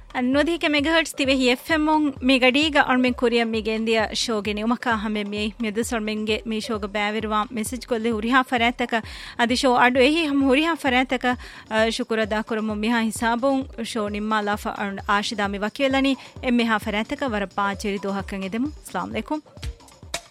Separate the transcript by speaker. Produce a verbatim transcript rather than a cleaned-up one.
Speaker 1: ಅನ್ನೋದಿಕೆ megahertz ತಿವೆ F M one ಮೆಗಡೀಗ ಅಣ್ಮೆನ್ ಕೊರಿಯ ಮಿಗೆಂದಿಯ ಶೋಗೆ ನಿಮಕ ಹಮೆ ಮೇ ಮೆದು ಸೊಳ್ಮೆಂಗೆ May ಶೋಗ ಬ್ಯಾವಿರುವ message ಕೊಲ್ಲೆ ಹುರಿಹಾ ಫರಾತಕ ಅದಿ show ಅಡು ಎಹಿ ಹಮ್ ಹುರಿಹಾ ಫರಾತಕ ಶುಕುರದಾ ಕುರಮು Miha ಹಿಸಾಬುನ್ show ನಿಮ್ಮಾ ಲಾಫಾ ಆಶಿದಾ ಮಿ ವಕೀಲನಿ ಎಮ್ಮೆ ಹಾ ಫರಾತಕ ವರ ಪಾಚಿರಿ ದೋಹಕಂ ಎದೆಮು ಅಸ್ಸಲಾಮು ಅಲೈಕುಂ.